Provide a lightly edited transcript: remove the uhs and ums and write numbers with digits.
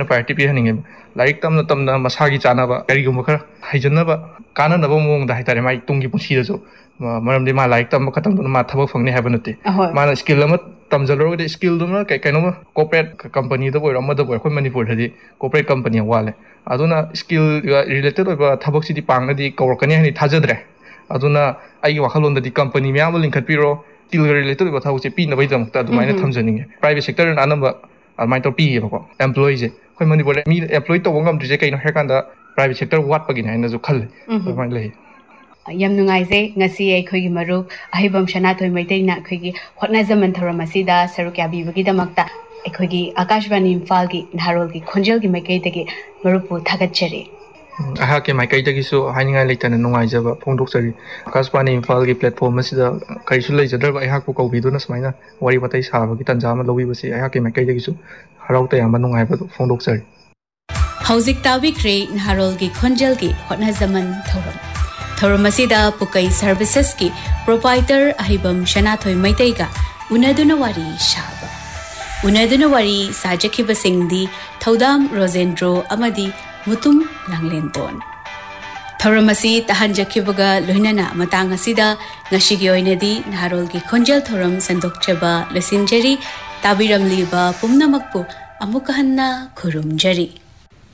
priority ꯄꯤꯍꯟꯅꯤꯡꯉꯦ ꯂꯥꯏꯔꯤꯛ ꯇꯝꯅ ꯃꯁꯥꯒꯤ ꯆꯥꯅꯕ ꯀꯔꯤꯒꯨꯝꯕ ꯈꯔ ꯍꯩꯖꯟꯅꯕ ꯀꯥꯟꯅꯅꯕ ꯃꯑꯣꯡꯗ ꯍꯥꯏꯇꯥꯔꯦ ꯃꯥꯒꯤ ꯇꯨꯡꯒꯤ ꯄꯨꯟꯁꯤꯗꯁꯨ ꯃꯔꯝꯗꯤ ꯃꯥ ꯂꯥꯏꯔꯤꯛ ꯇꯝꯕ ꯈꯛꯇꯪꯗꯨꯅ ꯃꯥ ꯊꯕꯛ ꯐꯪꯅꯤ ꯍꯥꯏꯕ ꯅꯠꯇꯦ ꯃꯥꯅ ꯁ꯭ꯀꯤꯜ ꯑꯃ ꯇꯝꯖꯜꯂꯨꯔꯒꯗꯤ ꯁ꯭ꯀꯤꯜꯗꯨꯅ ꯀꯩꯅꯣꯃ ꯀꯣꯔꯄꯣꯔꯦꯠ ꯀꯝꯄꯅꯤꯗꯕꯨ ꯑꯣꯏꯔꯣ ꯑꯃꯗꯕꯨ ꯑꯣꯏꯔꯣ ꯑꯩꯈꯣꯏ ꯃꯅꯤꯄꯨꯔꯗꯗꯤ ꯀꯣꯔꯄꯣꯔꯦꯠ ꯀꯝꯄꯅꯤ ꯌꯥꯝ ꯋꯥꯠꯂꯦ ꯑꯗꯨꯅ ꯁ꯭ꯀꯤꯜꯒ ꯔꯤꯂꯦꯇꯦꯠ ꯑꯣꯏꯕ ꯊꯕꯛꯁꯤꯗꯤ ꯄꯥꯡꯅꯗꯤ ꯀꯧꯔꯛꯀꯅꯤ ꯍꯥꯏꯅ ꯊꯥꯖꯗ꯭ꯔꯦ ꯑꯗꯨꯅ ꯑꯩꯒꯤ ꯋꯥꯈꯜꯂꯣꯟꯗꯗꯤ ꯀꯝꯄꯅꯤ ꯃꯌꯥꯝ ꯑꯃ ꯂꯤꯡꯈꯠꯄꯤꯔꯣ ꯁ꯭ꯀꯤꯜꯒ ꯔꯤꯂꯦꯇꯦꯠ ꯑꯣꯏꯕ ꯊꯕꯛꯁꯦ ꯄꯤꯅꯕꯒꯤꯗꯃꯛꯇ ꯑꯗꯨꯃꯥꯏꯅ ꯊꯝꯖꯅꯤꯡꯉꯦ ꯄ꯭ꯔꯥꯏꯚꯦꯠ ꯁꯦꯛꯇꯔꯅ ꯑꯅꯝꯕ ꯑꯗꯨꯃꯥꯏꯅ ꯇꯧꯔ ꯄꯤꯌꯦꯕꯀꯣ ꯑꯦꯝꯄ꯭ꯂꯣꯌꯤꯁꯦ ꯑꯩꯈꯣꯏ ꯃꯅꯤꯄꯨꯔꯗ ꯃꯤ ꯑꯦꯝꯄ꯭ꯂꯣꯏ ꯇꯧꯕ ꯉꯝꯗ꯭ꯔꯤꯁꯦ ꯀꯩꯅꯣ ꯍꯥꯏꯔꯀꯥꯟꯗ ꯄ꯭ꯔꯥꯏꯚꯦꯠ ꯁꯦꯛꯇꯔ ꯋꯥꯠꯄꯒꯤꯅꯦ ꯍꯥꯏꯅꯁꯨ ꯈꯜꯂꯦ ꯑꯗꯨꯃꯥꯏꯅ ꯂꯩ ꯌꯥꯝ ꯅꯨꯡꯉꯥꯏꯖꯩ ꯉꯁꯤ ꯑꯩꯈꯣꯏꯒꯤ ꯃꯔꯨꯞ ꯑꯍꯩꯕꯝ ꯁꯅꯥꯊꯣꯏ ꯃꯩꯇꯩꯅ ꯑꯩꯈꯣꯏꯒꯤ ꯍꯣꯠꯅꯖꯃꯟ ꯊꯧꯔꯝ ꯑꯁꯤꯗ ꯁꯔꯨꯛ ꯌꯥꯕꯤꯕꯒꯤꯗꯃꯛꯇ ꯑꯩꯈꯣꯏꯒꯤ ꯑꯀꯥꯁꯕꯥꯅꯤ ꯏꯝꯐꯥꯜꯒꯤ ꯅꯍꯥꯔꯣꯜꯒꯤ ꯈꯣꯟꯖꯦꯜꯒꯤ ꯃꯥꯏꯀꯩꯗꯒꯤ ꯃꯔꯨꯞꯄꯨ ꯊꯥꯒꯠꯆꯔꯤ ꯑꯩꯍꯥꯛꯀꯤ ꯃꯥꯏꯀꯩꯗꯒꯤꯁꯨ ꯍꯥꯏꯅꯤꯡꯉꯥꯏ ꯂꯩꯇꯅ ꯅꯨꯡꯉꯥꯏꯖꯕ ꯐꯣꯡꯗꯣꯛꯆꯔꯤ ꯑꯀꯥꯁꯕꯥꯅꯤ ꯏꯝꯐꯥꯜꯒꯤ ꯄ꯭ꯂꯦꯠꯐꯣꯝ ꯑꯁꯤꯗ ꯀꯔꯤꯁꯨ ꯂꯩꯖꯗ꯭ꯔꯕ ꯑꯩꯍꯥꯛꯄꯨ ꯀꯧꯕꯤꯗꯨꯅ ꯁꯨꯃꯥꯏꯅ ꯋꯥꯔꯤ ꯋꯥꯇꯥꯏ ꯁꯥꯕꯒꯤ ꯇꯥꯟꯖꯥ ꯑꯃ ꯂꯧꯕꯤꯕꯁꯤ ꯑꯩꯍꯥꯛꯀꯤ ꯃꯥꯏꯀꯩꯗꯒꯤꯁꯨ ꯍꯔꯥꯎ ꯇꯌꯥꯝꯕ ꯅꯨꯡꯉꯥꯏꯕ ꯐꯣꯡꯗꯣꯛꯆꯔꯤ ꯍꯧꯖꯤꯛ ꯇꯥꯕꯤꯈ꯭ꯔꯦ ꯅꯍꯥꯔꯣꯜꯒꯤ ꯈꯣꯟꯖꯦꯜꯒꯤ ꯍꯣꯠꯅꯖꯃꯟ ꯊꯧꯔꯝ ꯑꯁꯤꯗ ꯄꯨꯀꯩ ꯁꯔꯚꯤꯁꯦꯁꯀꯤ ꯄ꯭ꯔꯣꯄꯥꯏꯇꯔ ꯑꯍꯩꯕꯝ ꯁꯅꯥꯊꯣꯏ ꯃꯩꯇꯩꯒ ꯎꯅꯗꯨꯅ ꯋꯥꯔꯤ ꯁꯥꯕ ꯎꯅꯗꯨꯅ ꯋꯥꯔꯤ ꯁꯥꯖꯈꯤꯕꯁꯤꯡꯗꯤ ꯊꯧꯗꯥꯝ ꯔꯣꯖꯦꯟꯗ꯭ꯔꯣ ꯑꯃꯗꯤ ꯃꯨꯇꯨꯝ ꯂꯥꯡꯂꯦꯟꯇꯣꯟ ꯊꯧꯔꯝ ꯑꯁꯤ ꯇꯥꯍꯟꯖꯈꯤꯕꯒ ꯂꯣꯏꯅꯅ ꯃꯇꯥꯡ ꯑꯁꯤꯗ ꯉꯁꯤꯒꯤ ꯑꯣꯏꯅꯗꯤ ꯅꯍꯥꯔꯣꯜꯒꯤ ꯈꯣꯟꯖꯦꯜ ꯊꯧꯔꯝ ꯁꯟꯗꯣꯛꯆꯕ ꯂꯣꯏꯁꯤꯟꯖꯔꯤ ꯇꯥꯕꯤꯔꯝꯂꯤꯕ ꯄꯨꯝꯅꯃꯛꯄꯨ ꯑꯃꯨꯛꯀ ꯍꯟꯅ ꯈꯨꯔꯨꯝꯖꯔꯤ